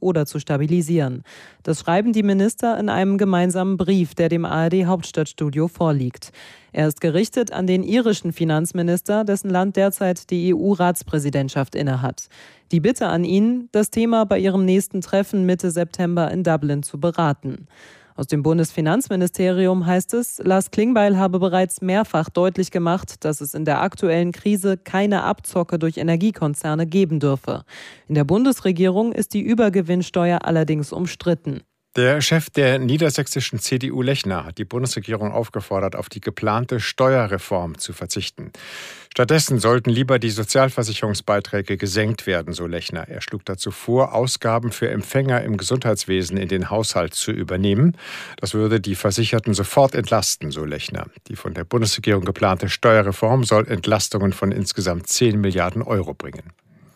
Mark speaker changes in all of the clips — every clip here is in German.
Speaker 1: oder zu stabilisieren. Das schreiben die Minister in einem gemeinsamen Brief, der dem ARD-Hauptstadtstudio vorliegt. Er ist gerichtet an den irischen Finanzminister, dessen Land derzeit die EU-Ratspräsidentschaft innehat. Die Bitte an ihn, das Thema bei ihrem nächsten Treffen Mitte September in Dublin zu beraten. Aus dem Bundesfinanzministerium heißt es, Lars Klingbeil habe bereits mehrfach deutlich gemacht, dass es in der aktuellen Krise keine Abzocke durch Energiekonzerne geben dürfe. In der Bundesregierung ist die Übergewinnsteuer allerdings umstritten.
Speaker 2: Der Chef der niedersächsischen CDU Lechner hat die Bundesregierung aufgefordert, auf die geplante Steuerreform zu verzichten. Stattdessen sollten lieber die Sozialversicherungsbeiträge gesenkt werden, so Lechner. Er schlug dazu vor, Ausgaben für Empfänger im Gesundheitswesen in den Haushalt zu übernehmen. Das würde die Versicherten sofort entlasten, so Lechner. Die von der Bundesregierung geplante Steuerreform soll Entlastungen von insgesamt 10 Milliarden Euro bringen.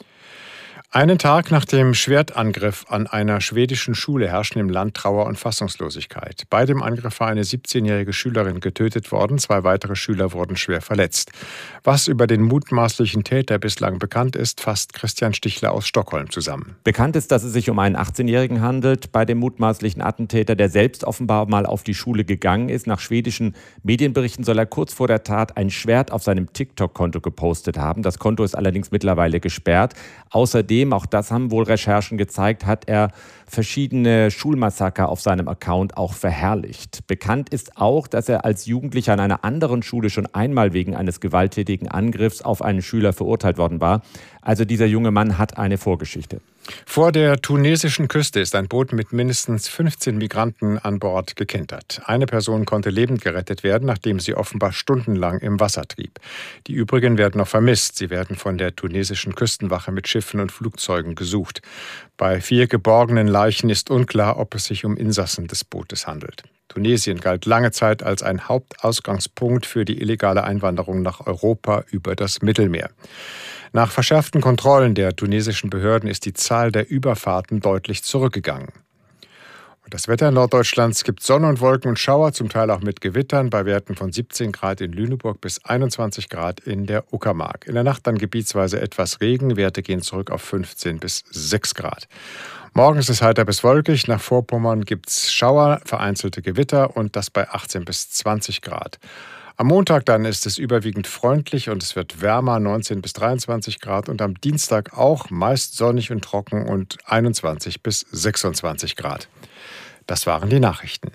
Speaker 2: Einen Tag nach dem Schwertangriff an einer schwedischen Schule herrschen im Land Trauer und Fassungslosigkeit. Bei dem Angriff war eine 17-jährige Schülerin getötet worden, 2 weitere Schüler wurden schwer verletzt. Was über den mutmaßlichen Täter bislang bekannt ist, fasst Christian Stichler aus Stockholm zusammen.
Speaker 3: Bekannt ist, dass es sich um einen 18-Jährigen handelt, bei dem mutmaßlichen Attentäter, der selbst offenbar mal auf die Schule gegangen ist. Nach schwedischen Medienberichten soll er kurz vor der Tat ein Schwert auf seinem TikTok-Konto gepostet haben. Das Konto ist allerdings mittlerweile gesperrt. Außerdem, auch das haben wohl Recherchen gezeigt, hat er verschiedene Schulmassaker auf seinem Account auch verherrlicht. Bekannt ist auch, dass er als Jugendlicher an einer anderen Schule schon einmal wegen eines gewalttätigen Angriffs auf einen Schüler verurteilt worden war. Also dieser junge Mann hat eine Vorgeschichte.
Speaker 2: Vor der tunesischen Küste ist ein Boot mit mindestens 15 Migranten an Bord gekentert. Eine Person konnte lebend gerettet werden, nachdem sie offenbar stundenlang im Wasser trieb. Die übrigen werden noch vermisst. Sie werden von der tunesischen Küstenwache mit Schiffen und Flugzeugen gesucht. Bei 4 geborgenen Leichen ist unklar, ob es sich um Insassen des Bootes handelt. Tunesien galt lange Zeit als ein Hauptausgangspunkt für die illegale Einwanderung nach Europa über das Mittelmeer. Nach verschärften Kontrollen der tunesischen Behörden ist die Zahl der Überfahrten deutlich zurückgegangen. Und das Wetter Norddeutschlands gibt Sonne und Wolken und Schauer, zum Teil auch mit Gewittern, bei Werten von 17 Grad in Lüneburg bis 21 Grad in der Uckermark. In der Nacht dann gebietsweise etwas Regen, Werte gehen zurück auf 15 bis 6 Grad. Morgen ist es heiter bis wolkig, nach Vorpommern gibt es Schauer, vereinzelte Gewitter und das bei 18 bis 20 Grad. Am Montag dann ist es überwiegend freundlich und es wird wärmer, 19 bis 23 Grad. Und am Dienstag auch meist sonnig und trocken und 21 bis 26 Grad. Das waren die Nachrichten.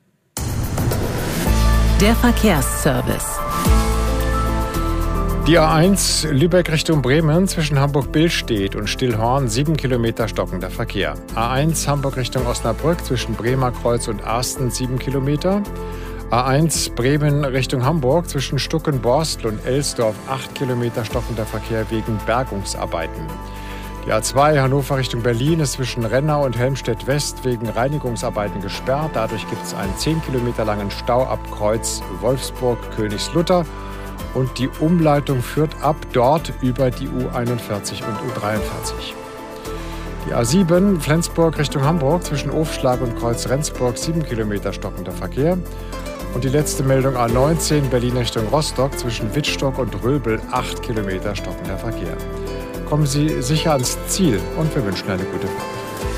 Speaker 4: Der Verkehrsservice.
Speaker 2: Die A1 Lübeck Richtung Bremen zwischen Hamburg-Billstedt und Stillhorn 7 Kilometer stockender Verkehr. A1 Hamburg Richtung Osnabrück zwischen Bremer Kreuz und Arsten 7 Kilometer. A1 Bremen Richtung Hamburg zwischen Stuckenborstel und Elsdorf 8 Kilometer stockender Verkehr wegen Bergungsarbeiten. Die A2 Hannover Richtung Berlin ist zwischen Rennau und Helmstedt West wegen Reinigungsarbeiten gesperrt. Dadurch gibt es einen 10 Kilometer langen Stau ab Kreuz Wolfsburg-Königslutter. Und die Umleitung führt ab dort über die U41 und U43. Die A7 Flensburg Richtung Hamburg zwischen Ofschlag und Kreuz Rendsburg 7 Kilometer stockender Verkehr. Und die letzte Meldung A19 Berlin Richtung Rostock zwischen Wittstock und Röbel 8 Kilometer stockender Verkehr. Kommen Sie sicher ans Ziel und wir wünschen eine gute Fahrt.